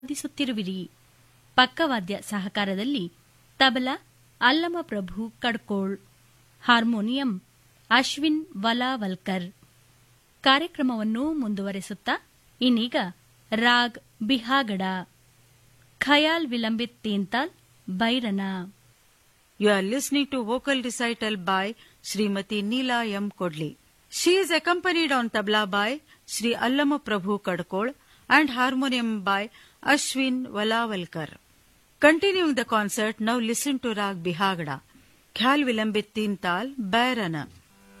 ವಾದಿಸುತ್ತಿರುವಿರಿ. ಪಕ್ಕವಾದ್ಯ ಸಹಕಾರದಲ್ಲಿ tabla Allamaprabhu Kadkol, harmonium Ashwin ವಲಾವಲ್ಕರ್. ಕಾರ್ಯಕ್ರಮವನ್ನು ಮುಂದುವರೆಸುತ್ತಾ ಇನ್ನೀಗ raag Bihagada, khayal vilambit ತೀನ್ತಾಲ್ ಬೈರನ. You are listening to vocal recital by Srimati Neela M. Kodli. She is accompanied on tabla by Sri Allama Prabhu Kadkol and harmonium by Ashwin Valavalkar. Continuing the concert, now listen to Rag Bihagda, Khayal Vilambit Teen Tal, Bairana.